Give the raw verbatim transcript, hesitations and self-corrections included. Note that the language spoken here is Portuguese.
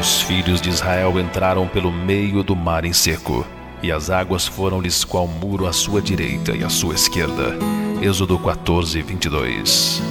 os filhos de Israel entraram pelo meio do mar em seco, e as águas foram-lhes qual muro à sua direita e à sua esquerda. Êxodo quatorze, vinte e dois.